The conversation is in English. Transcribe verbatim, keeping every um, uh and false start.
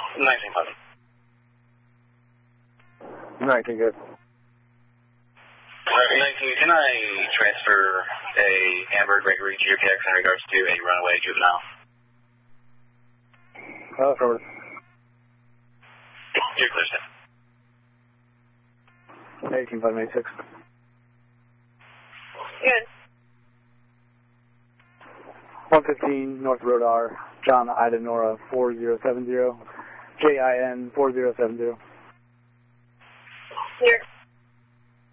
nineteen Putnam. nineteen, good. nineteen, can I transfer a Amber Gregory to your P X in regards to a runaway juvenile? Oh, forward. You're clear, sir. eighteen, Putnam, eighty-six. Good. one fifteen North Road R, John Ida Nora four zero seven zero, J I N four zero seven zero. Here.